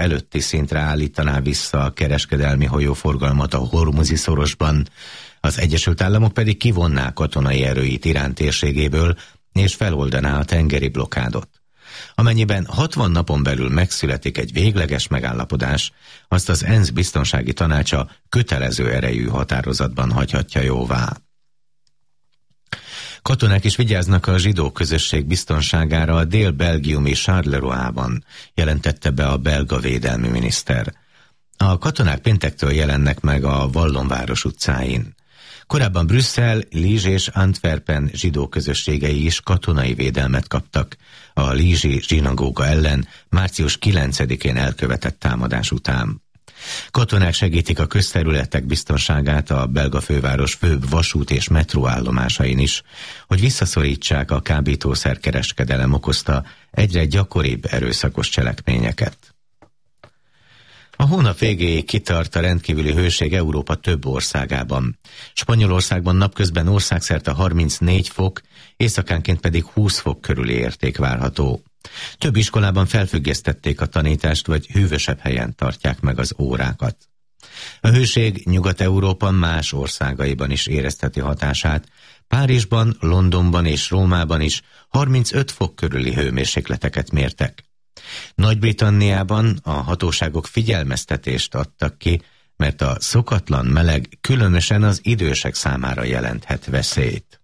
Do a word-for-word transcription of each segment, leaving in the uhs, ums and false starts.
előtti szintre állítaná vissza a kereskedelmi hajóforgalmat a Hormuzi szorosban, az Egyesült Államok pedig kivonná katonai erőit Irán térségéből, és feloldaná a tengeri blokádot. Amennyiben hatvan napon belül megszületik egy végleges megállapodás, azt az ENSZ biztonsági tanácsa kötelező erejű határozatban hagyhatja jóvá. Katonák is vigyáznak a zsidó közösség biztonságára a dél-belgiumi Charleroi-ban, jelentette be a belga védelmi miniszter. A katonák péntektől jelennek meg a Wallonváros utcáin. Korábban Brüsszel, Liège és Antwerpen zsidó közösségei is katonai védelmet kaptak a liège-i zsinagóga ellen március kilencedikén elkövetett támadás után. Katonák segítik a közterületek biztonságát a belga főváros főbb vasút és metróállomásain is, hogy visszaszorítsák a kábítószerkereskedelem okozta egyre gyakoribb erőszakos cselekményeket. A hónap végéig kitart a rendkívüli hőség Európa több országában. Spanyolországban napközben országszerte harmincnégy fok, éjszakánként pedig húsz fok körüli érték várható. Több iskolában felfüggesztették a tanítást, vagy hűvösebb helyen tartják meg az órákat. A hőség Nyugat-Európa más országaiban is érezteti hatását. Párizsban, Londonban és Rómában is harmincöt fok körüli hőmérsékleteket mértek. Nagy-Britanniában a hatóságok figyelmeztetést adtak ki, mert a szokatlan meleg különösen az idősek számára jelenthet veszélyt.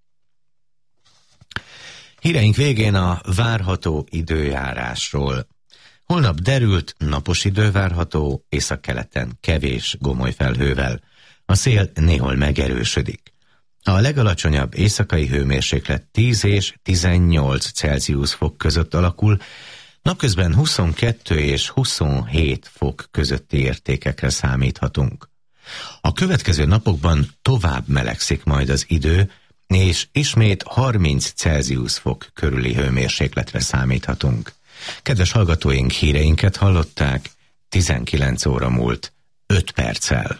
Híreink végén a várható időjárásról. Holnap derült, napos idő várható, északkeleten kevés gomoly felhővel. A szél néhol megerősödik. A legalacsonyabb éjszakai hőmérséklet tíz és tizennyolc Celsius fok között alakul, napközben huszonkettő és huszonhét fok közötti értékekre számíthatunk. A következő napokban tovább melegszik majd az idő, és ismét harminc Celsius fok körüli hőmérsékletre számíthatunk. Kedves hallgatóink, híreinket hallották, tizenkilenc óra múlt öt perccel.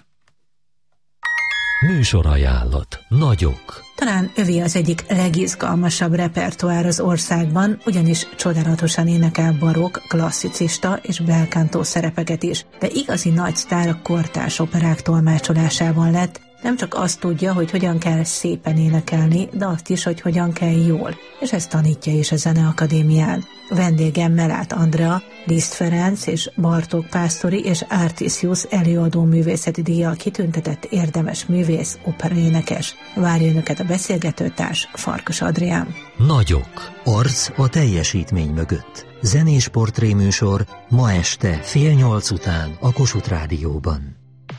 Műsorajánlat. Nagyok. Talán övé az egyik legizgalmasabb repertoár az országban, ugyanis csodálatosan énekel barokk, klasszicista és belkántó szerepeket is, de igazi nagy sztár a kortárs operák tolmácsolásában lett. Nem csak azt tudja, hogy hogyan kell szépen énekelni, de azt is, hogy hogyan kell jól, és ezt tanítja is a Zeneakadémián. Vendégem Mellát Andrea, Liszt Ferenc és Bartók Pásztori és Artisius előadó művészeti díjjal kitüntetett érdemes művész, operaénekes. Várja önöket a beszélgetőtárs, Farkas Adrián. Nagyok. Arc a teljesítmény mögött. Zenés portréműsor ma este fél nyolc után a Kossuth Rádióban.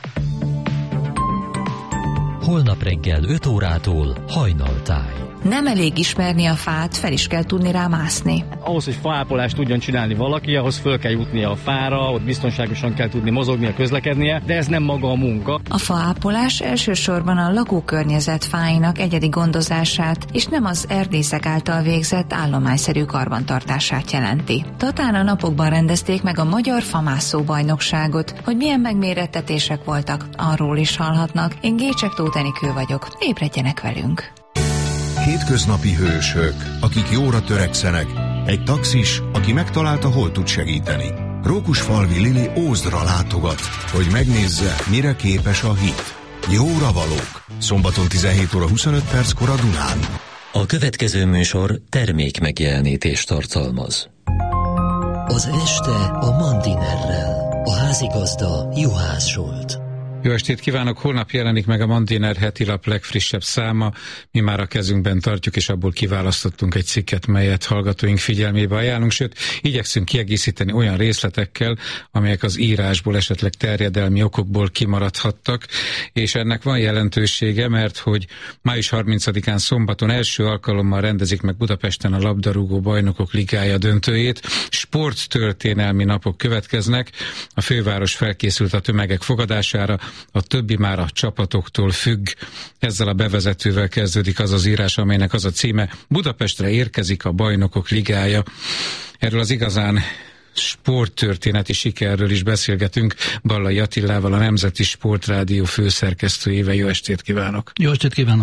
Holnap reggel öt órától Hajnaltáj. Nem elég ismerni a fát, fel is kell tudni rá mászni. Ahhoz, hogy faápolást tudjon csinálni valaki, ahhoz föl kell jutnia a fára, ott biztonságosan kell tudni mozognia, közlekednie, de ez nem maga a munka. A faápolás elsősorban a lakókörnyezet fáinak egyedi gondozását, és nem az erdészek által végzett állományszerű karbantartását jelenti. Tatán a napokban rendezték meg a Magyar Famászó Bajnokságot, hogy milyen megmérettetések voltak, arról is hallhatnak. Én Gécsek Tóth Enikő vagyok, ébredjenek velünk! Hétköznapi hősök, akik jóra törekszenek, egy taxis, aki megtalálta, hol tud segíteni. Rókusfalvi Lili Ózdra látogat, hogy megnézze, mire képes a hit. Jóra valók. Szombaton tizenhét óra huszonöt perckor a Dunán. A következő műsor termék megjelenítést tartalmaz. Az este a Mandinerrel. A házigazda Juhász Zsolt. Jó estét kívánok! Holnap jelenik meg a Mandiner heti lap legfrissebb száma. Mi már a kezünkben tartjuk, és abból kiválasztottunk egy cikket, melyet hallgatóink figyelmébe ajánlunk, sőt, igyekszünk kiegészíteni olyan részletekkel, amelyek az írásból esetleg terjedelmi okokból kimaradhattak, és ennek van jelentősége, mert hogy május harmincadikán szombaton első alkalommal rendezik meg Budapesten a labdarúgó bajnokok ligája döntőjét. Sporttörténelmi napok következnek, a főváros felkészült a tömegek fogadására, a többi már a csapatoktól függ. Ezzel a bevezetővel kezdődik az az írás, amelynek az a címe: Budapestre érkezik a Bajnokok Ligája. Erről az igazán sporttörténeti sikerről is beszélgetünk Ballai Attilával, a Nemzeti Sportrádió főszerkesztőjével. Jó estét kívánok! Jó estét kívánok!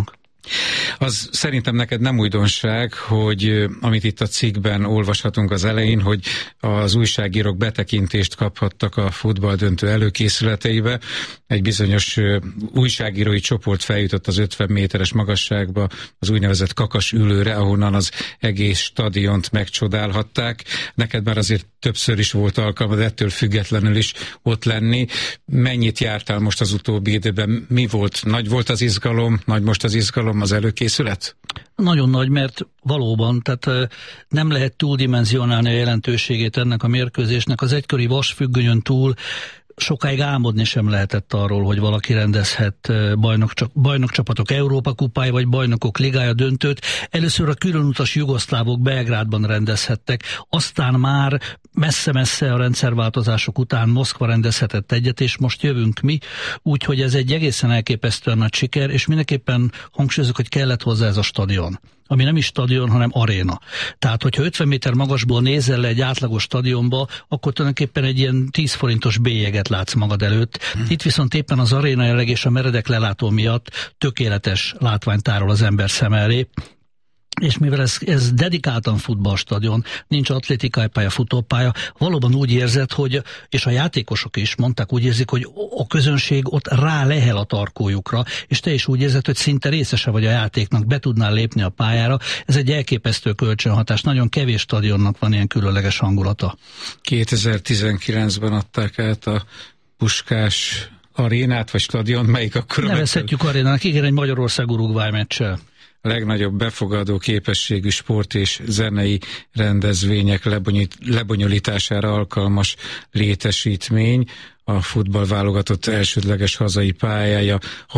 Az szerintem neked nem újdonság, hogy amit itt a cikkben olvashatunk az elején, hogy az újságírók betekintést kaphattak a futballdöntő előkészületeibe. Egy bizonyos újságírói csoport feljutott az ötven méteres magasságba, az úgynevezett kakas ülőre, ahonnan az egész stadiont megcsodálhatták. Neked már azért többször is volt alkalmad ettől függetlenül is ott lenni. Mennyit jártál most az utóbbi időben? Mi volt? Nagy volt az izgalom? Nagy most az izgalom, az előkészület? Nagyon nagy, mert valóban, tehát nem lehet túldimenzionálni a jelentőségét ennek a mérkőzésnek. Az egykori vasfüggönyön túl sokáig álmodni sem lehetett arról, hogy valaki rendezhet bajnok, bajnokcsapatok Európa kupája, vagy bajnokok ligája döntőt. Először a különutas jugoszlávok Belgrádban rendezhettek, aztán már messze-messze a rendszerváltozások után Moszkva rendezhetett egyet, és most jövünk mi, úgyhogy ez egy egészen elképesztően nagy siker, és mindenképpen hangsúlyozok, hogy kellett hozzá ez a stadion, ami nem is stadion, hanem aréna. Tehát, hogyha ötven méter magasból nézel le egy átlagos stadionba, akkor tulajdonképpen egy ilyen tíz forintos bélyeget látsz magad előtt. Hmm. Itt viszont éppen az aréna jelleg és a meredek lelátó miatt tökéletes látványt tárol az ember szem elé. És mivel ez, ez dedikáltan futballstadion, nincs atlétikai pálya, futópálya, valóban úgy érzed, hogy, és a játékosok is mondták, úgy érzik, hogy a közönség ott rá lehel a tarkójukra, és te is úgy érzed, hogy szinte részese vagy a játéknak, be tudnál lépni a pályára. Ez egy elképesztő kölcsönhatás, nagyon kevés stadionnak van ilyen különleges hangulata. kétezer-tizenkilencben adták át a Puskás arénát, vagy stadiont, melyik akkor? Nevezhetjük arénának, igen, egy Magyarország-Uruguay meccsel. A legnagyobb befogadó képességű sport és zenei rendezvények lebonyolítására alkalmas létesítmény. A futballválogatott elsődleges hazai pályája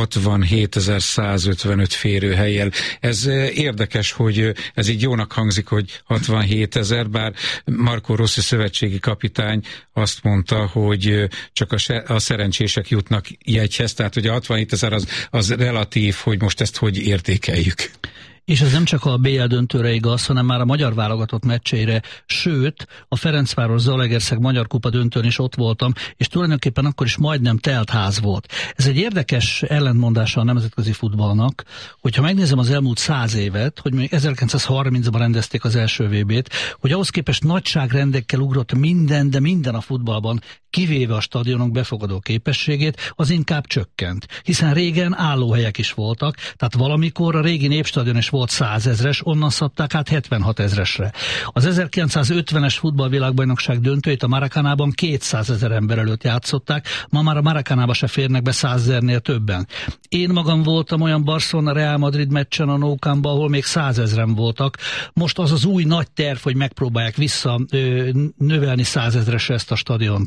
hatvanhétezer-százötvenöt férőhellyel. Ez érdekes, hogy ez így jónak hangzik, hogy hatvanhétezer, bár Marco Rossi szövetségi kapitány azt mondta, hogy csak a, se, a szerencsések jutnak jegyhez, tehát hogy a hatvanhétezer az, az relatív, hogy most ezt hogy értékeljük. És ez nem csak a bé el döntőre igaz, hanem már a magyar válogatott meccseire, sőt, a Ferencváros-Zalaegerszeg Magyar Kupa döntőn is ott voltam, és tulajdonképpen akkor is majdnem telt ház volt. Ez egy érdekes ellentmondása a nemzetközi futballnak, hogyha megnézem az elmúlt száz évet, hogy még ezerkilencszázharmincban rendezték az első vé bét, hogy ahhoz képest nagyságrendekkel ugrott minden, de minden a futballban, kivéve a stadionok befogadó képességét, az inkább csökkent. Hiszen régen állóhelyek is voltak, tehát valamikor a régi Népstadion is volt százezres, onnan szabták át hetvenhat ezresre. Az ezerkilencszázötvenes futballvilágbajnokság döntőjét a Maracanában kétszázezer ember előtt játszották, ma már a Maracanába se férnek be százezernél többen. Én magam voltam olyan Barcelona-Real Madrid meccsen a Nou Campban, ahol még százezren voltak. Most az az új nagy terv, hogy megpróbálják vissza ö, növelni százezresre ezt a stadiont.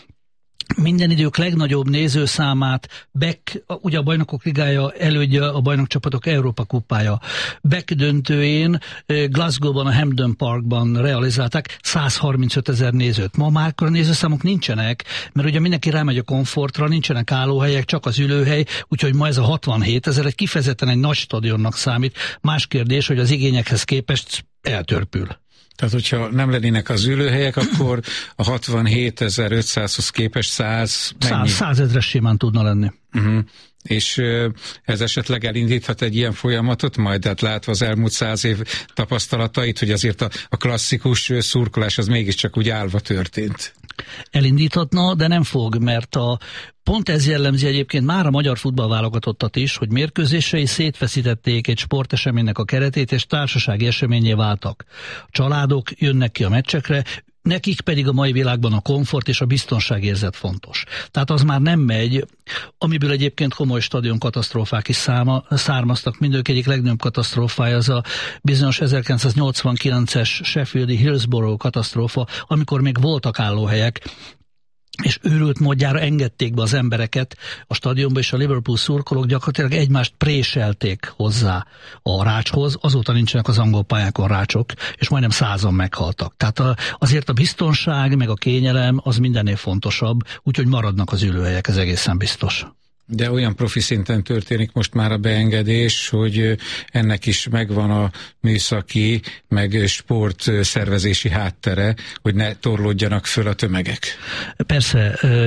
Minden idők legnagyobb nézőszámát Beck, ugye a Bajnokok Ligája elődje a bajnokcsapatok Európa kupája. Beck döntőjén Glasgow-ban, a Hampden Parkban realizálták százharmincöt ezer nézőt. Ma már a nézőszámok nincsenek, mert ugye mindenki rámegy a komfortra, nincsenek állóhelyek, csak az ülőhely, úgyhogy ma ez a hatvanhét ezer egy kifejezetten egy nagy stadionnak számít. Más kérdés, hogy az igényekhez képest eltörpül. Tehát, hogyha nem lennének az ülőhelyek, akkor a hatvanhétezer-ötszázhoz képest száz... százezres simán tudna lenni. Uh-huh. És ez esetleg elindíthat egy ilyen folyamatot, majd hát látva az elmúlt száz év tapasztalatait, hogy azért a, a klasszikus szurkolás az mégiscsak úgy állva történt. Elindíthatna, de nem fog, mert a pont ez jellemzi egyébként már a magyar futballválogatottat is, hogy mérkőzései szétfeszítették egy sporteseménynek a keretét, és társasági eseményé váltak. Családok jönnek ki a meccsekre, nekik pedig a mai világban a komfort és a biztonságérzet fontos. Tehát az már nem megy, amiből egyébként komoly stadionkatasztrófák is száma, származtak. Mindők egyik legnagyobb katasztrófája az a bizonyos ezerkilencszáznyolcvankilences Sheffieldi Hillsborough katasztrófa, amikor még voltak állóhelyek, és őrült módjára engedték be az embereket a stadionba, és a Liverpool szurkolók gyakorlatilag egymást préselték hozzá a rácshoz, azóta nincsenek az angol pályákon rácsok, és majdnem százan meghaltak. Tehát a, azért a biztonság, meg a kényelem az mindennél fontosabb, úgyhogy maradnak az ülőhelyek, ez egészen biztos. De olyan profi szinten történik most már a beengedés, hogy ennek is megvan a műszaki, meg sportszervezési háttere, hogy ne torlódjanak föl a tömegek. Persze,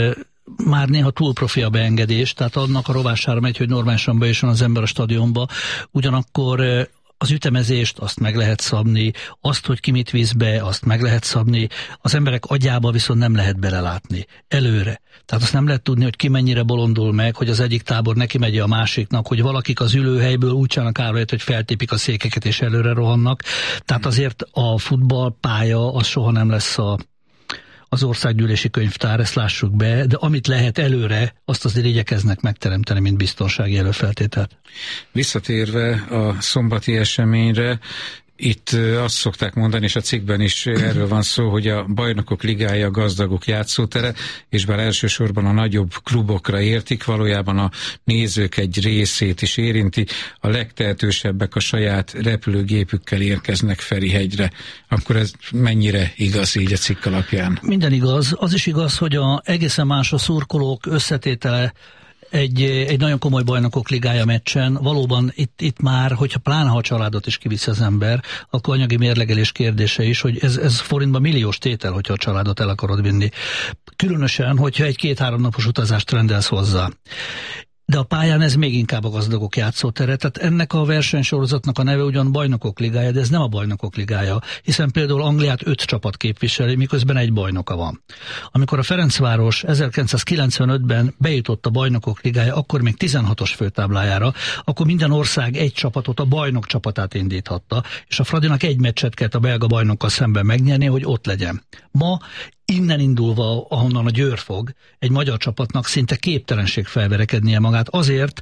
már néha túl profi a beengedés, tehát annak a rovására megy, hogy normálisan bejusson az ember a stadionba, ugyanakkor az ütemezést azt meg lehet szabni, azt, hogy ki mit visz be, azt meg lehet szabni, az emberek agyába viszont nem lehet belelátni, előre. Tehát azt nem lehet tudni, hogy ki mennyire bolondul meg, hogy az egyik tábor neki megy a másiknak, hogy valakik az ülőhelyből úgy csinálnak árulét, hogy feltépik a székeket és előre rohannak. Tehát azért a futballpálya az soha nem lesz a az országgyűlési könyvtár, ezt lássuk be, de amit lehet előre, azt azért igyekeznek megteremteni, mint biztonsági előfeltételt. Visszatérve a szombati eseményre, itt azt szokták mondani, és a cikkben is erről van szó, hogy a Bajnokok Ligája a gazdagok játszótere, és bár elsősorban a nagyobb klubokra értik, valójában a nézők egy részét is érinti, a legtehetősebbek a saját repülőgépükkel érkeznek Ferihegyre. Akkor ez mennyire igaz így a cikk alapján? Minden igaz. Az is igaz, hogy a, egészen más a szurkolók összetétele egy, egy nagyon komoly Bajnokok Ligája meccsen. Valóban itt, itt már, hogyha pláne ha a családot is kiviszi az ember, akkor anyagi mérlegelés kérdése is, hogy ez, ez forintban milliós tétel, hogyha a családot el akarod vinni. Különösen, hogyha egy két-három napos utazást rendelsz hozzá. De a pályán ez még inkább a gazdagok játszótere, tehát ennek a versenysorozatnak a neve ugyan Bajnokok Ligája, de ez nem a Bajnokok Ligája, hiszen például Angliát öt csapat képviseli, miközben egy bajnoka van. Amikor a Ferencváros ezerkilencszázkilencvenötben bejutott a Bajnokok Ligája, akkor még tizenhatos főtáblájára, akkor minden ország egy csapatot, a bajnok csapatát indíthatta, és a Fradinak egy meccset kellett a belga bajnokkal szemben megnyerni, hogy ott legyen. Ma innen indulva, ahonnan a Győr fog, egy magyar csapatnak szinte képtelenség felverekednie magát azért,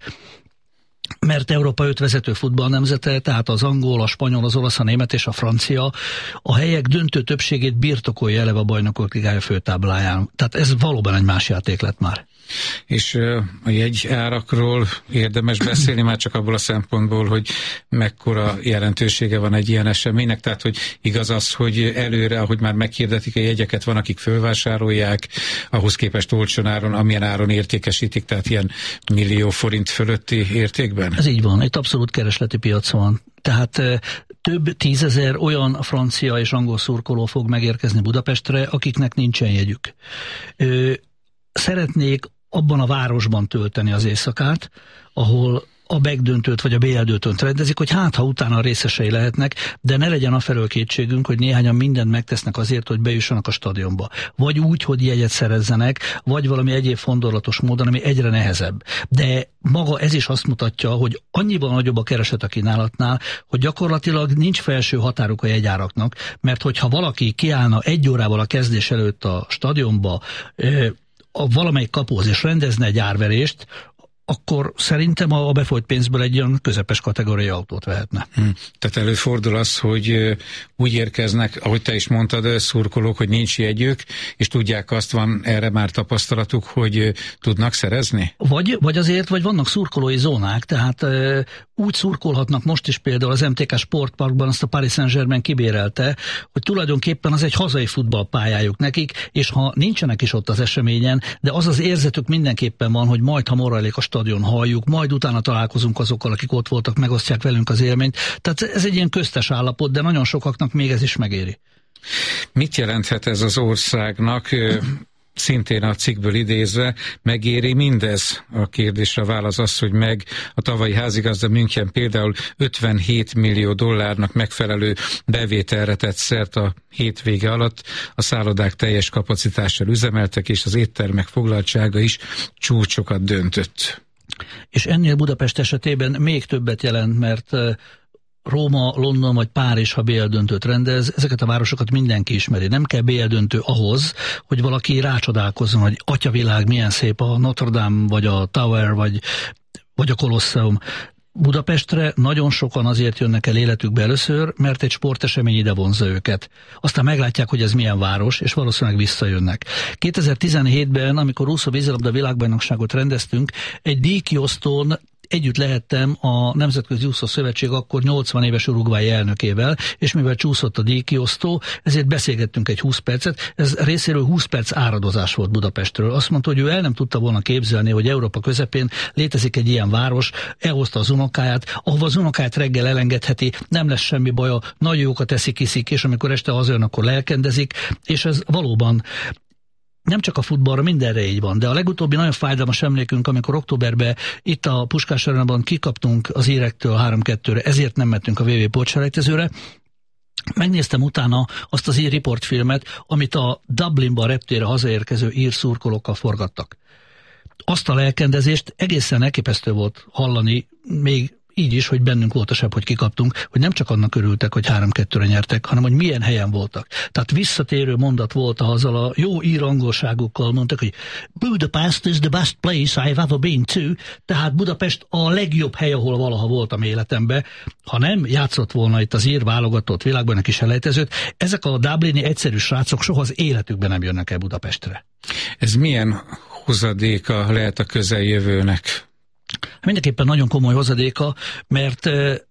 mert Európa öt vezető futballnemzete, tehát az angol, a spanyol, az olasz, a német és a francia a helyek döntő többségét birtokolja eleve a Bajnokok Ligája főtábláján. Tehát ez valóban egy más játék lett már. És a jegyárakról érdemes beszélni már csak abból a szempontból, hogy mekkora jelentősége van egy ilyen eseménynek, tehát hogy igaz az, hogy előre, ahogy már meghirdetik a jegyeket, van, akik fölvásárolják, ahhoz képest olcsón áron, amilyen áron értékesítik, tehát ilyen millió forint fölötti értékben? Ez így van, egy abszolút keresleti piac van. Tehát több tízezer olyan francia és angol szurkoló fog megérkezni Budapestre, akiknek nincsen jegyük. Szeretnék abban a városban tölteni az éjszakát, ahol a megdöntőt vagy a bé el döntőt rendezik, hogy hát ha utána részesei lehetnek, de ne legyen afelől kétségünk, hogy néhányan mindent megtesznek azért, hogy bejussanak a stadionba. Vagy úgy, hogy jegyet szerezzenek, vagy valami egyéb fondorlatos módon, ami egyre nehezebb. De maga ez is azt mutatja, hogy annyiban nagyobb a kereset a kínálatnál, hogy gyakorlatilag nincs felső határuk a jegyáraknak, mert hogyha valaki kiállna egy órával a kezdés előtt a stadionba, a valamelyik kapuhoz és rendezne egy árverést, akkor szerintem a befolyt pénzből egy olyan közepes kategóriai autót vehetne. Hmm. Tehát előfordul az, hogy úgy érkeznek, ahogy te is mondtad, szurkolók, hogy nincs jegyük, és tudják azt, van erre már tapasztalatuk, hogy tudnak szerezni? Vagy, vagy azért, vagy vannak szurkolói zónák, tehát e, úgy szurkolhatnak most is például az em té ká Sportparkban, azt a Paris Saint-Germain kibérelte, hogy tulajdonképpen az egy hazai futballpályájuk nekik, és ha nincsenek is ott az eseményen, de az az érzetük mindenképpen van, hogy majd ha morrajlik a stadion, halljuk, majd utána találkozunk azokkal, akik ott voltak, megosztják velünk az élményt. Tehát ez egy ilyen köztes állapot, de nagyon sokaknak még ez is megéri. Mit jelenthet ez az országnak? Szintén a cikkből idézve, megéri mindez? A kérdésre válasz az, hogy meg a tavalyi házigazda München például ötvenhét millió dollárnak megfelelő bevételre tett szert a hétvége alatt, a szállodák teljes kapacitással üzemeltek, és az éttermek foglaltsága is csúcsokat döntött. És ennél Budapest esetében még többet jelent, mert Róma, London vagy Párizs, ha bé el döntőt rendez, ezeket a városokat mindenki ismeri. Nem kell bé el döntő ahhoz, hogy valaki rácsodálkozzon, hogy atyavilág, milyen szép a Notre Dame, vagy a Tower, vagy, vagy a Kolosseum. Budapestre nagyon sokan azért jönnek el életükbe először, mert egy sportesemény ide vonzza őket. Aztán meglátják, hogy ez milyen város, és valószínűleg visszajönnek. kétezer-tizenhétben, amikor úszó vízilabda világbajnokságot rendeztünk, egy díjkiosztón együtt lehettem a Nemzetközi Úszó Szövetség akkor nyolcvan éves Uruguay elnökével, és mivel csúszott a díjkiosztó, ezért beszélgettünk egy húsz percet, ez részéről húsz perc áradozás volt Budapestről. Azt mondta, hogy ő el nem tudta volna képzelni, hogy Európa közepén létezik egy ilyen város, elhozta az unokáját, ahova az unokáját reggel elengedheti, nem lesz semmi baja, nagy jókat eszik, iszik, és amikor este hazajön, akkor lelkendezik, és ez valóban nem csak a futballra, mindenre így van, de a legutóbbi nagyon fájdalmas emlékünk, amikor októberben itt a Puskás Arénában kikaptunk az írektől három kettőre, ezért nem mentünk a vé vé pótselejtezőre. Megnéztem utána azt az ír riportfilmet, amit a Dublinba a reptére hazaérkező ír szurkolókkal forgattak. Azt a lelkendezést egészen elképesztő volt hallani, még így is, hogy bennünk volt a sebb, hogy kikaptunk, hogy nem csak annak örültek, hogy három kettőre nyertek, hanem hogy milyen helyen voltak. Tehát visszatérő mondat volt azzal a jó ír angolságukkal, mondtak, hogy Budapest is the best place I've ever been to, tehát Budapest a legjobb hely, ahol valaha voltam életemben. Ha nem játszott volna itt az ír válogatott világbajnoki selejtezőt, ezek a dublini egyszerű srácok soha az életükben nem jönnek el Budapestre. Ez milyen hozadéka lehet a közeljövőnek? Mindenképpen nagyon komoly hozadéka, mert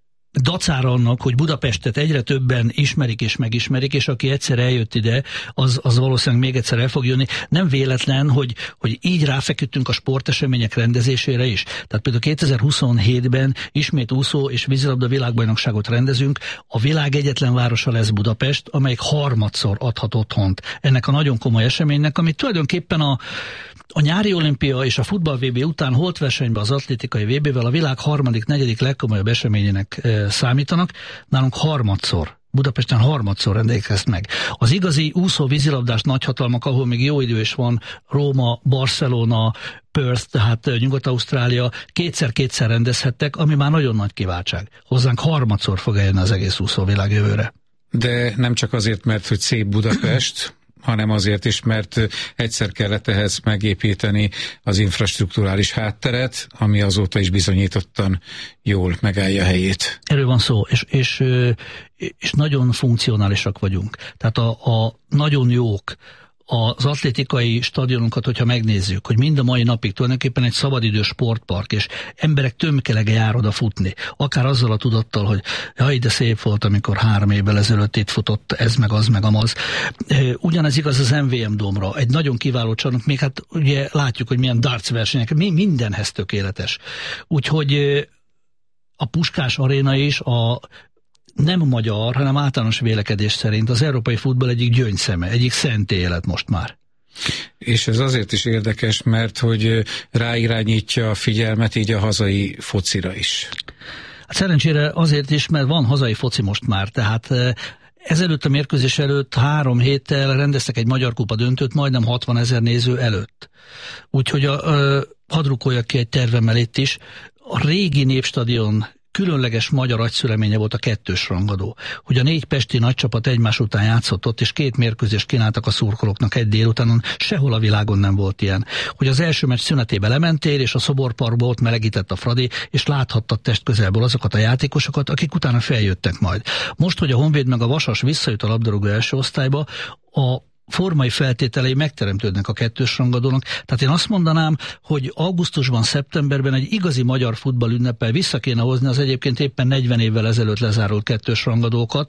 dacára annak, hogy Budapestet egyre többen ismerik és megismerik, és aki egyszer eljött ide, az, az valószínűleg még egyszer el fog jönni. Nem véletlen, hogy, hogy így ráfeküdtünk a sportesemények rendezésére is. Tehát például kétezer-huszonhétben ismét úszó és vízilabda világbajnokságot rendezünk. A világ egyetlen városa lesz Budapest, amelyik harmadszor adhat otthont ennek a nagyon komoly eseménynek, amit tulajdonképpen a A nyári olimpia és a futball vé bé után holtversenyben az atlétikai vé bével a világ harmadik, negyedik legkomolyabb eseményének e, számítanak. Nálunk harmadszor, Budapesten harmadszor rendelkezt meg. Az igazi úszó-vízilabdás nagyhatalmak, ahol még jó idő is van, Róma, Barcelona, Perth, tehát Nyugat-Ausztrália, kétszer-kétszer rendezhettek, ami már nagyon nagy kiváltság. Hozzánk harmadszor fog eljönni az egész úszóvilág jövőre. De nem csak azért, mert hogy szép Budapest, hanem azért is, mert egyszer kellett ehhez megépíteni az infrastrukturális hátteret, ami azóta is bizonyítottan jól megállja helyét. Erről van szó, és, és, és nagyon funkcionálisak vagyunk. Tehát a, a nagyon jók az atlétikai stadionunkat, hogyha megnézzük, hogy mind a mai napig tulajdonképpen egy szabadidő sportpark, és emberek tömkelege jár oda futni. Akár azzal a tudattal, hogy jaj, de szép volt, amikor három évvel ezelőtt itt futott ez, meg az, meg amaz. Ugyanez igaz az em vé em Dómra. Egy nagyon kiváló csarnok, még hát ugye látjuk, hogy milyen darts versenyek, mindenhez tökéletes. Úgyhogy a Puskás Aréna is a nem magyar, hanem általános vélekedés szerint az európai futball egyik gyöngyszeme, egyik szent élet most már. És ez azért is érdekes, mert hogy ráirányítja a figyelmet így a hazai focira is. Hát szerencsére azért is, mert van hazai foci most már, tehát ezelőtt a mérkőzés előtt három héttel rendeztek egy Magyar Kupa döntőt, majdnem hatvanezer néző előtt. Úgyhogy a, a, hadd rukoljak ki egy tervemmel itt is, a régi Népstadion különleges magyar agyszüleménye volt a kettős rangadó, hogy a négy pesti nagycsapat egymás után játszott ott, és két mérkőzést kínáltak a szurkolóknak egy délutánon, sehol a világon nem volt ilyen. Hogy az első meccs szünetébe lementél, és a Szoborparkba ott melegített a Fradi, és láthattad testközelből azokat a játékosokat, akik utána feljöttek majd. Most, hogy a Honvéd meg a Vasas visszajut a labdarúgó első osztályba, a formai feltételei megteremtődnek a kettős rangadónak. Tehát én azt mondanám, hogy augusztusban, szeptemberben egy igazi magyar futball ünneppel vissza kéne hozni az egyébként éppen negyven évvel ezelőtt lezárult kettős rangadókat,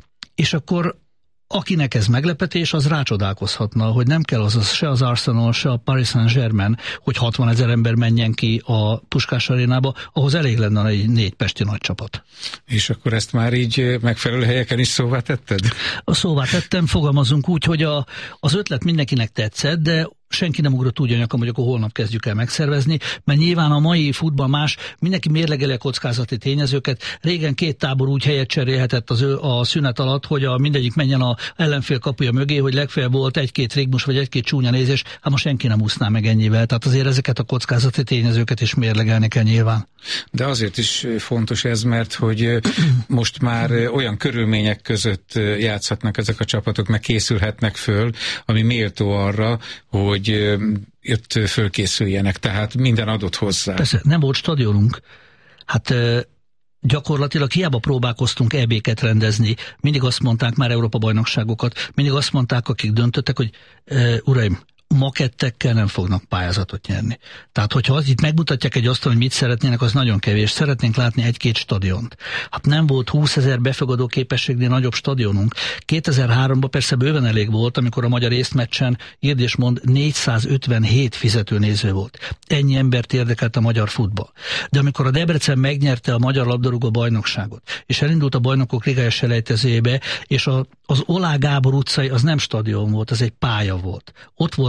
és akkor akinek ez meglepetés, az rácsodálkozhatna, hogy nem kell az, az se az Arsenal, se a Paris Saint-Germain, hogy hatvanezer ember menjen ki a Puskás Arénába, ahhoz elég lenne egy négy pesti nagy csapat. És akkor ezt már így megfelelő helyeken is szóvá tetted? A szóvá tettem, fogalmazunk úgy, hogy a, az ötlet mindenkinek tetszett, de senki nem ugrott úgy a nyakam, hogy akkor holnap kezdjük el megszervezni, mert nyilván a mai futball más, mindenki mérlegeli a kockázati tényezőket. Régen két tábor úgy helyet cserélhetett az ő, a szünet alatt, hogy a mindegyik menjen a ellenfél kapuja mögé, hogy legfeljebb volt egy-két rigmus vagy egy-két csúnya nézés, hát most senki nem úszná meg ennyivel. Tehát azért ezeket a kockázati tényezőket is mérlegelni kell nyilván. De azért is fontos ez, mert hogy most már olyan körülmények között játszhatnak ezek a csapatok, meg készülhetnek föl, ami méltó arra, hogy ott fölkészüljenek, tehát minden adott hozzá. Persze, nem volt stadionunk. Hát gyakorlatilag hiába próbálkoztunk é bé-ket rendezni, mindig azt mondták már Európa-bajnokságokat, mindig azt mondták, akik döntöttek, hogy uraim, makettekkel nem fognak pályázatot nyerni. Tehát, hogyha az itt megmutatják egy asztalon, hogy mit szeretnének, az nagyon kevés. Szeretnénk látni egy-két stadiont. Hát nem volt húszezer befogadó képességnél nagyobb stadionunk. kétezer-háromban persze bőven elég volt, amikor a magyar észtmeccsen, írd és mond, négyszázötvenhét fizetőnéző volt. Ennyi embert érdekelt a magyar futball. De amikor a Debrecen megnyerte a magyar labdarúgó bajnokságot, és elindult a bajnokok ligája selejtezőjébe, és a, az Olá Gábor utcai az nem stadion volt, az egy pálya volt. Ott volt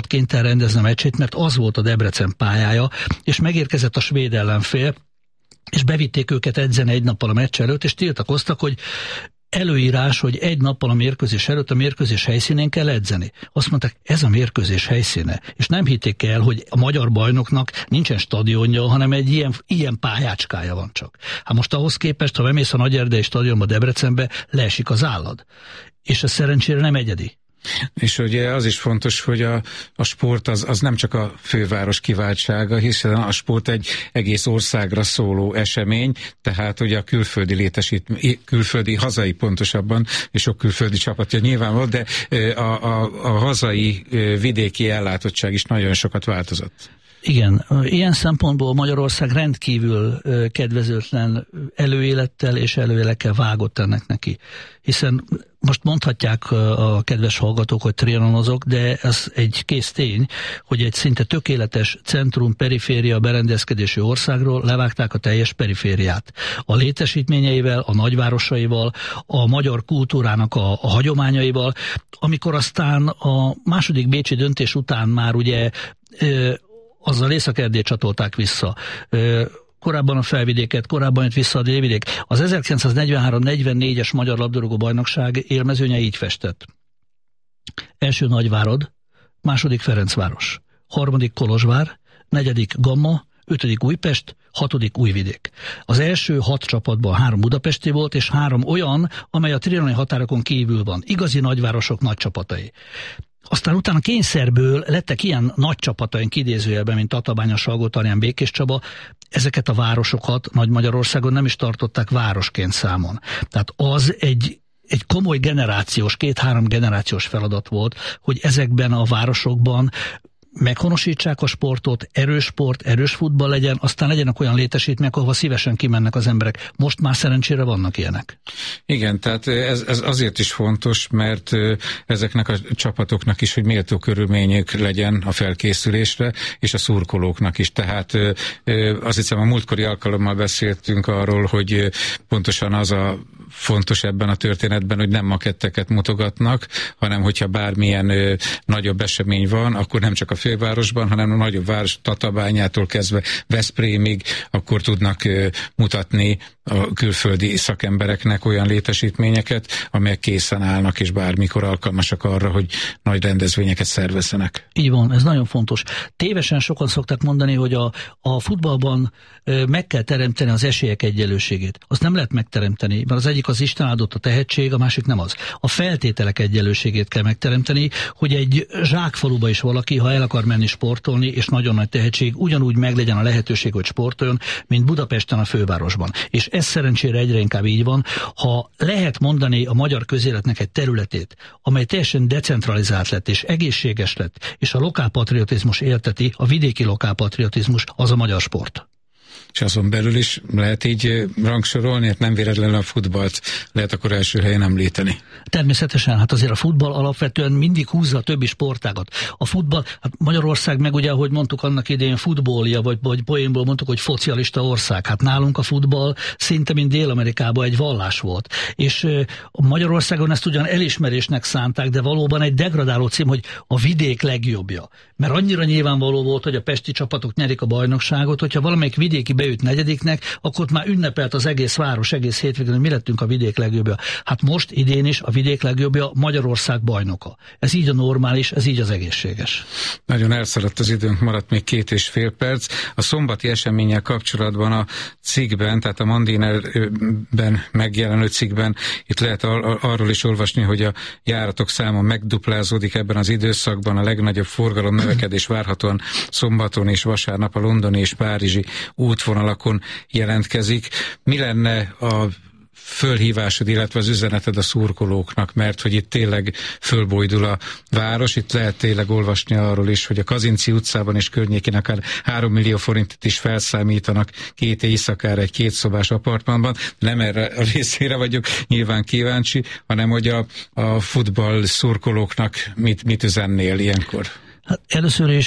kénytelen rendezni a meccsét, mert az volt a Debrecen pályája, és megérkezett a svéd ellenfél, és bevitték őket edzeni egy nappal a meccs előtt, és tiltakoztak, hogy előírás, hogy egy nappal a mérkőzés előtt a mérkőzés helyszínén kell edzeni. Azt mondták, ez a mérkőzés helyszíne. És nem hitték el, hogy a magyar bajnoknak nincsen stadionja, hanem egy ilyen, ilyen pályácskája van csak. Hát most ahhoz képest, ha bemész a Nagyerdei stadionba Debrecenbe, leesik az állad. És ez szerencsére nem egyedi. És ugye az is fontos, hogy a, a sport az, az nem csak a főváros kiváltsága, hiszen a sport egy egész országra szóló esemény, tehát ugye a külföldi létesít, külföldi, hazai pontosabban, és sok külföldi csapatja nyilván volt, de a, a, a hazai vidéki ellátottság is nagyon sokat változott. Igen, ilyen szempontból Magyarország rendkívül kedvezőtlen előélettel és előélekkel vágott ennek neki. Hiszen most mondhatják a kedves hallgatók, hogy trianonozok, de ez egy kész tény, hogy egy szinte tökéletes centrum-periféria berendezkedésű országról levágták a teljes perifériát. A létesítményeivel, a nagyvárosaival, a magyar kultúrának a, a hagyományaival, amikor aztán a második bécsi döntés után már ugye azzal Észak-Erdélyt csatolták vissza. Korábban a Felvidéket, korábban jött vissza a Délvidék. Az ezerkilencszáznegyvenhárom negyvennégyes Magyar Labdarúgó Bajnokság élmezőnye így festett. Első Nagyvárad, második Ferencváros, harmadik Kolozsvár, negyedik Gamma, ötödik Újpest, hatodik Újvidék. Az első hat csapatban három budapesti volt, és három olyan, amely a trianoni határokon kívül van. Igazi nagyvárosok nagy csapatai. Aztán utána kényszerből lettek ilyen nagy csapataink idézőjelben, mint Tatabánya, Salgótarján, Békéscsaba. Ezeket a városokat Nagy-Magyarországon nem is tartották városként számon. Tehát az egy, egy komoly generációs, két-három generációs feladat volt, hogy ezekben a városokban meghonosítsák a sportot, erős sport, erős futball legyen, aztán legyenek olyan létesítmények, ahova szívesen kimennek az emberek. Most már szerencsére vannak ilyenek. Igen, tehát ez, ez azért is fontos, mert ezeknek a csapatoknak is, hogy méltó körülményük legyen a felkészülésre, és a szurkolóknak is. Tehát azt hiszem, a múltkori alkalommal beszéltünk arról, hogy pontosan az a fontos ebben a történetben, hogy nem maketteket mutogatnak, hanem hogyha bármilyen ö, nagyobb esemény van, akkor nem csak a fővárosban, hanem a nagyobb város Tatabányától kezdve Veszprémig, akkor tudnak ö, mutatni a külföldi szakembereknek olyan létesítményeket, amelyek készen állnak, és bármikor alkalmasak arra, hogy nagy rendezvényeket szervezzenek. Így van, ez nagyon fontos. Tévesen sokan szokták mondani, hogy a, a futballban ö, meg kell teremteni az esélyek egyenlőségét. Azt nem lehet megteremteni, mert az egyik az Isten áldott a tehetség, a másik nem az. A feltételek egyenlőségét kell megteremteni, hogy egy zsákfaluba is valaki, ha el akar menni sportolni, és nagyon nagy tehetség, ugyanúgy meglegyen a lehetőség, hogy sportoljon, mint Budapesten a fővárosban. És ez szerencsére egyre inkább így van. Ha lehet mondani a magyar közéletnek egy területét, amely teljesen decentralizált lett és egészséges lett, és a lokálpatriotizmus élteti, a vidéki lokálpatriotizmus, az a magyar sport. És azon belül is lehet így rangsorolni, hát nem véletlenül a futballt lehet akkor első helyen említeni. Természetesen, hát azért a futball alapvetően mindig húzza a többi sportágat. A futball, hát Magyarország meg ugye, ahogy mondtuk annak idején futballja, vagy, vagy poénból mondtuk, hogy focialista ország. Hát nálunk a futball szinte mint Dél-Amerikában egy vallás volt. És Magyarországon ezt ugyan elismerésnek szánták, de valóban egy degradáló cím, hogy a vidék legjobbja. Mert annyira nyilvánvaló volt, hogy a pesti csapatok nyerik a bajnokságot, hogyha valamelyik vidéki beüt negyediknek, akkor már ünnepelt az egész város, egész hétvégén, hogy mi lettünk a vidék legjobbja. Hát most idén is a vidék legjobbja Magyarország bajnoka. Ez így a normális, ez így az egészséges. Nagyon elszaladt az időnk, maradt még két és fél perc. A szombati eseménnyel kapcsolatban a cikkben, tehát a Mandinerben megjelenő cikkben itt lehet ar- arról is olvasni, hogy a járatok száma megduplázódik ebben az időszakban, a legnagyobb forgalom növekedés várhatóan szombaton és vasárnap a londoni és párizsi útvonalakon jelentkezik. Mi lenne a fölhívásod, illetve az üzeneted a szurkolóknak, mert hogy itt tényleg fölbojdul a város, itt lehet tényleg olvasni arról is, hogy a Kazinczy utcában és környékén akár három millió forintot is felszámítanak két éjszakára egy kétszobás apartmanban. Nem erre a részére vagyok nyilván kíváncsi, hanem hogy a, a futball szurkolóknak mit, mit üzennél ilyenkor? Hát először is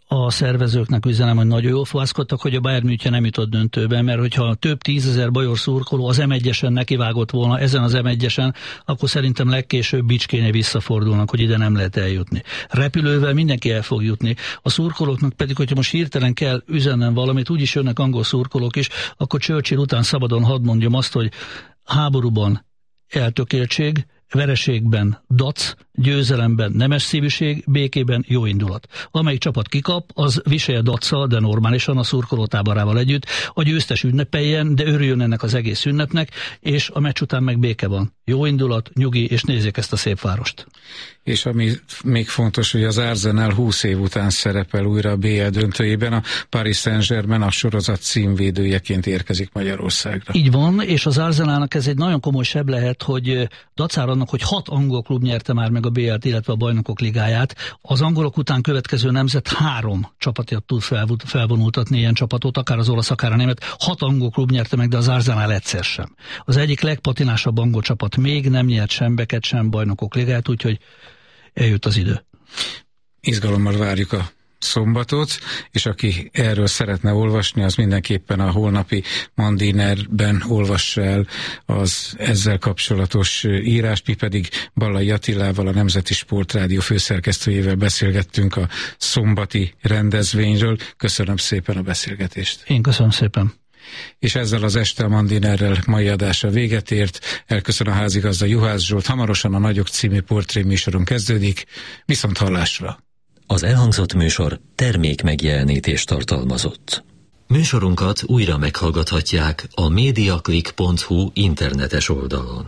a szervezőknek üzenem, hogy nagyon jól fohászkodtak, hogy a Bayern München nem jutott döntőbe, mert hogyha több tízezer bajor szurkoló az em egyesen nekivágott volna ezen az em egyesen, akkor szerintem legkésőbb Bicskénél visszafordulnak, hogy ide nem lehet eljutni. Repülővel mindenki el fog jutni. A szurkolóknak pedig, hogyha most hirtelen kell üzennem valamit, úgyis jönnek angol szurkolók is, akkor Churchill után szabadon hadd mondjam azt, hogy háborúban eltökéltség, vereségben dac, győzelemben nemes szívűség, békében jó indulat. Amelyik csapat kikap, az viselje dacsal, de normálisan a szurkolótáborával együtt, a győztes ünnepeljen, de örüljön ennek az egész ünnepnek, és a meccs után meg béke van. Jó indulat, nyugi, és nézzék ezt a szép várost. És ami még fontos, hogy az Arsenal húsz év után szerepel újra a bé el döntőjében, a Paris Saint-Germain a sorozat címvédőjeként érkezik Magyarországra. Így van, és az Arsenalnak ez egy nagyon komoly seb lehet, hogy dacára annak, hogy hat angol klub nyerte már meg a bé el-t, illetve a Bajnokok Ligáját, az angolok után következő nemzet három csapatját tud felvonultatni ilyen csapatot, akár az olasz, akár a német. Hat angol klub nyerte meg, de az Arsenal egyszer sem. Az egyik legpatinásabb angol csapat még nem nyert sem beket, sem Bajnokok Ligáját, úgyhogy eljött az idő. Izgalommal várjuk a szombatot, és aki erről szeretne olvasni, az mindenképpen a holnapi Mandinerben olvassa el az ezzel kapcsolatos írást. Mi pedig Ballai Attilával, a Nemzeti Sportrádió főszerkesztőjével beszélgettünk a szombati rendezvényről. Köszönöm szépen a beszélgetést. Én köszönöm szépen. És ezzel az Este a Mandinerrel mai adása véget ért. Elköszön a házigazda Juhász Zsolt. Hamarosan a Nagyok című portréműsoron kezdődik. Viszont hallásra! Az elhangzott műsor termék megjelenítést tartalmazott. Műsorunkat újra meghallgathatják a mediaclick pont hu internetes oldalon.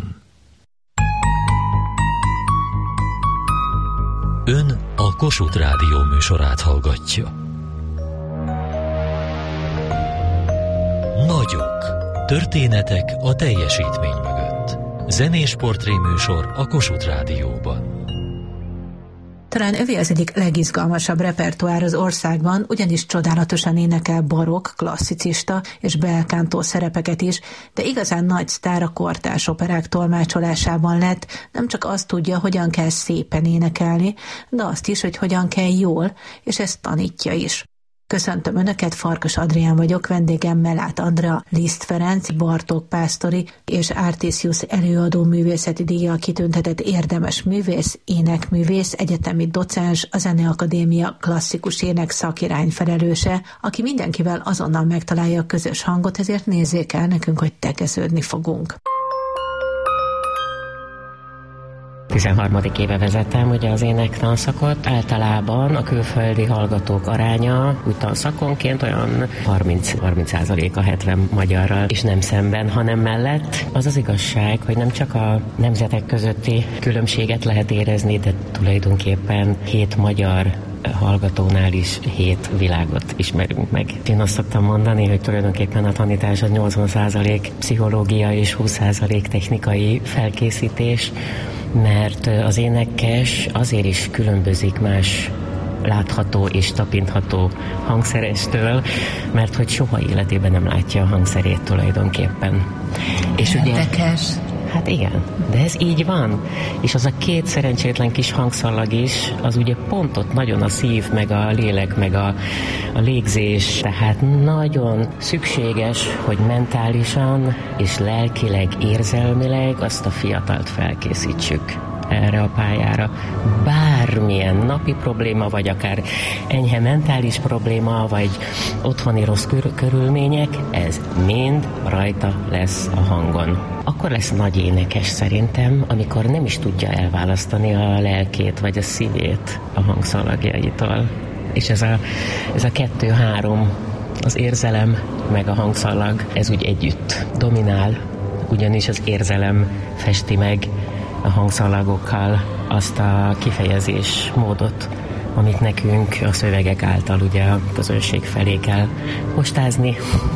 Ön a Kossuth Rádió műsorát hallgatja. Nagyok. Történetek a teljesítmény mögött. Zenés portréműsor a Kossuth Rádióban. Talán övé az egyik legizgalmasabb repertoár az országban, ugyanis csodálatosan énekel barokk, klasszicista és belkántó szerepeket is, de igazán nagy sztár a kortárs operák tolmácsolásában lett, nem csak azt tudja, hogyan kell szépen énekelni, de azt is, hogy hogyan kell jól, és ezt tanítja is. Köszöntöm Önöket, Farkas Adrián vagyok, vendégem Mellát Andrea, Liszt Ferenc, Bartók Pásztori és Artisius előadó művészeti díjjal kitüntetett érdemes művész, énekművész, egyetemi docens, a Zeneakadémia klasszikus ének szakirány felelőse, aki mindenkivel azonnal megtalálja a közös hangot, ezért nézzék el nekünk, hogy tegeződni fogunk. tizenharmadik éve vezettem ugye az énektanszakot. Általában a külföldi hallgatók aránya úgy tanszakonként olyan harminc százalék a hetven magyarral, és nem szemben, hanem mellett. Az az igazság, hogy nem csak a nemzetek közötti különbséget lehet érezni, de tulajdonképpen hét magyar hallgatónál is hét világot ismerünk meg. Én azt szoktam mondani, hogy tulajdonképpen a tanítás az nyolcvan százalék pszichológia és húsz százalék technikai felkészítés, mert az énekes azért is különbözik más látható és tapintható hangszerestől, mert hogy soha életében nem látja a hangszerét tulajdonképpen. És érdekes. Ugye, hát igen, de ez így van. És az a két szerencsétlen kis hangszalag is, az ugye pont ott nagyon a szív, meg a lélek, meg a, a légzés. Tehát nagyon szükséges, hogy mentálisan és lelkileg, érzelmileg azt a fiatalt felkészítsük erre a pályára. Bármilyen napi probléma, vagy akár enyhe mentális probléma, vagy otthoni rossz kör- körülmények, ez mind rajta lesz a hangon. Akkor lesz nagy énekes szerintem, amikor nem is tudja elválasztani a lelkét, vagy a szívét a hangszalagjaitól. És ez a, ez a kettő-három, az érzelem meg a hangszalag, ez úgy együtt dominál, ugyanis az érzelem festi meg a hangszalagokkal azt a kifejezés módot, amit nekünk a szövegek által ugye a közönség felé kell postázni.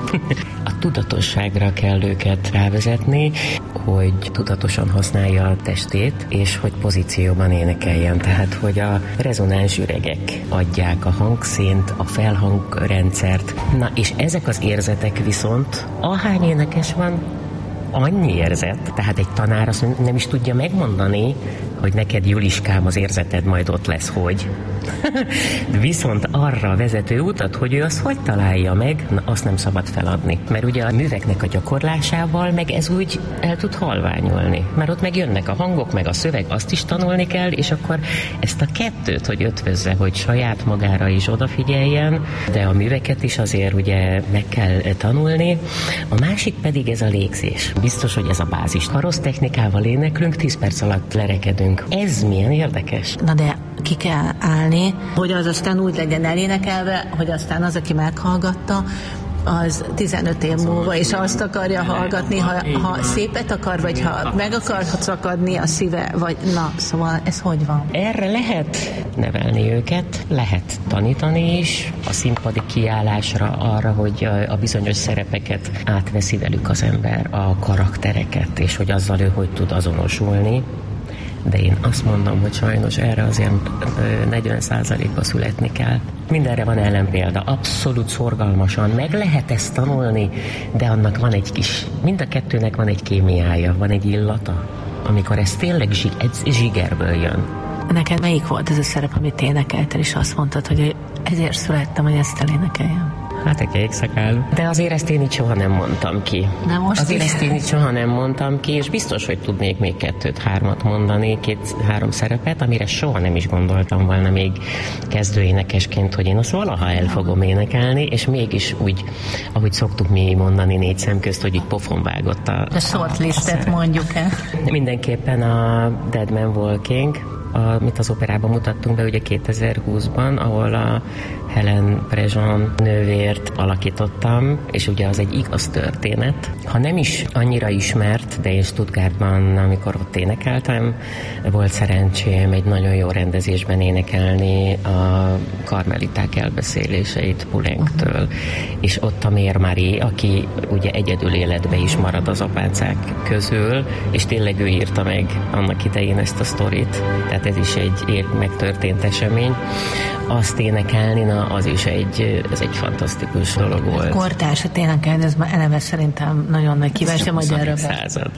A tudatosságra kell őket rávezetni, hogy tudatosan használja a testét, és hogy pozícióban énekeljen. Tehát, hogy a rezonáns üregek adják a hangszínt, a felhangrendszert. Na, és ezek az érzetek viszont, ahány énekes van, annyi érzet, tehát egy tanár azt nem is tudja megmondani, hogy neked, Juliskám, az érzeted majd ott lesz, hogy. Viszont arra vezető utat, hogy ő azt hogy találja meg, na, azt nem szabad feladni. Mert ugye a műveknek a gyakorlásával meg ez úgy el tud halványulni. Mert ott meg jönnek a hangok, meg a szöveg, azt is tanulni kell, és akkor ezt a kettőt, hogy ötvözze, hogy saját magára is odafigyeljen, de a műveket is azért ugye meg kell tanulni. A másik pedig ez a légzés. Biztos, hogy ez a bázis. Ha rossz technikával éneklünk, tíz perc alatt lerekedünk. Ez milyen érdekes. Na de ki kell állni, hogy az aztán úgy legyen elénekelve, hogy aztán az, aki meghallgatta, az tizenöt év múlva, és azt akarja hallgatni, ha, ha szépet akar, vagy ha meg akar szakadni a szíve, vagy na, szóval ez hogy van? Erre lehet nevelni őket, lehet tanítani is, a színpadi kiállásra arra, hogy a bizonyos szerepeket átveszi velük az ember, a karaktereket, és hogy azzal ő hogy tud azonosulni. De én azt mondom, hogy sajnos erre azért negyven százalékba születni kell. Mindenre van ellenpélda, abszolút szorgalmasan, meg lehet ezt tanulni, de annak van egy kis, mind a kettőnek van egy kémiája, van egy illata, amikor ez tényleg zsig, egy zsigerből jön. Neked melyik volt ez a szerep, amit énekeltél, és azt mondtad, hogy ezért születtem, hogy ezt elénekeljem? Hát a kékszakálú. De azért ezt én így soha nem mondtam ki. Na most azért ezt én így soha nem mondtam ki, és biztos, hogy tudnék még kettőt, hármat mondani, két-három szerepet, amire soha nem is gondoltam volna még kezdőénekesként, hogy én azt valaha el fogom énekelni, és mégis úgy, ahogy szoktuk mi mondani négy szem közt, hogy így pofon vágott a... A shortlistet mondjuk el. Mindenképpen a Dead Man Walking, amit az operában mutattunk be ugye kétezer-húszban, ahol a Helen Prejean nővért alakítottam, és ugye az egy igaz történet. Ha nem is annyira ismert, de én Stuttgartban, amikor ott énekeltem, volt szerencsém egy nagyon jó rendezésben énekelni a karmeliták elbeszéléseit Poulenctől, uh-huh. és ott a Mère Marie, aki ugye egyedül életbe is marad az apácák közül, és tényleg ő írta meg annak idején ezt a sztorit, tehát ez is egy megtörtént esemény. Azt énekelni, na az is egy, ez egy fantasztikus dolog volt. Kortársat énekelni, ez már eleve szerintem nagyon nagy kívánság, majd erről század.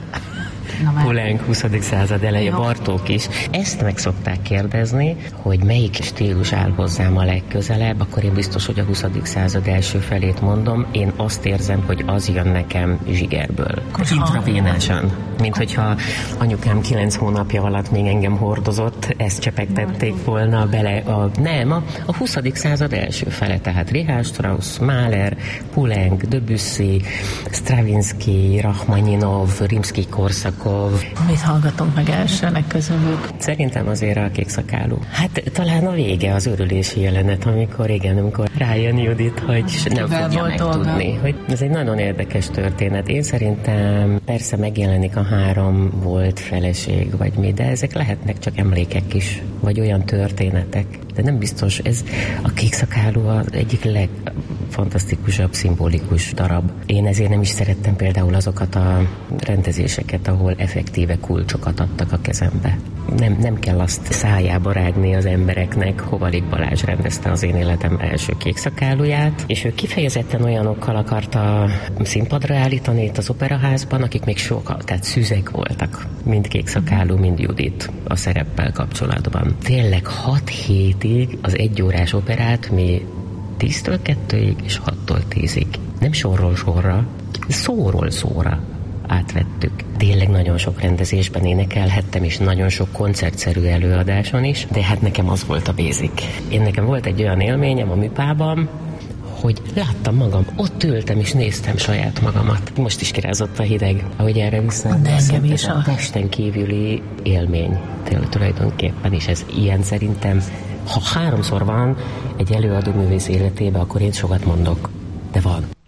Poulenc huszadik század eleje, Bartók is. Ezt meg szokták kérdezni, hogy melyik stílus áll hozzám a legközelebb, akkor én biztos, hogy a huszadik század első felét mondom. Én azt érzem, hogy az jön nekem zsigerből. Intravénásan. Mint hogyha anyukám kilenc hónapja alatt még engem hordozott, ezt csepegtették volna bele a... Nem, a, a huszadik század első fele, tehát Richard Strauss, Mahler, Poulenc, Debussy, Stravinsky, Rachmaninov, Rimszkij-Korsakov. Mit hallgatunk meg elsőnek közülük? Szerintem azért a kékszakálú. Hát talán a vége, az örülési jelenet, amikor igen, amikor rájön Judit, hogy nem fogja megtudni. Hogy ez egy nagyon érdekes történet. Én szerintem persze megjelenik a három volt feleség, vagy mi, de ezek lehetnek csak emlékek is, vagy olyan történetek. De nem biztos, ez a kékszakálú az egyik legfantasztikusabb, szimbolikus darab. Én ezért nem is szerettem például azokat a rendezéseket, ahol effektíve kulcsokat adtak a kezembe. Nem, nem kell azt szájába rágni az embereknek. Hovalik Balázs rendezte az én életem első kékszakálúját, és ő kifejezetten olyanokkal akarta színpadra állítani itt az operaházban, akik még sokkal, tehát szüzek voltak, mind kékszakálú, mind Judit a szereppel kapcsolatban. Tényleg hat hétig az egyórás operát mi tíztől kettőig és hattól tízig. Nem sorról sorra, szóról szóra átvettük. Tényleg nagyon sok rendezésben énekelhettem, és nagyon sok koncertszerű előadáson is, de hát nekem az volt a basic. Én nekem volt egy olyan élményem a műpában, hogy láttam magam, ott ültem és néztem saját magamat. Most is kirázott a hideg, ahogy erre visszaemlékszem. Ez a testen kívüli élmény tulajdonképpen, és ez ilyen szerintem, ha háromszor van egy előadó művész életében, akkor én sokat mondok, de van.